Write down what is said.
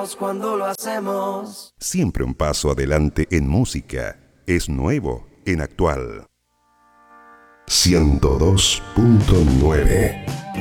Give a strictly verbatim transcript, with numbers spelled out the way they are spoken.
Cuando lo hacemos. Siempre un paso adelante en música. Es nuevo en actual. ciento dos punto nueve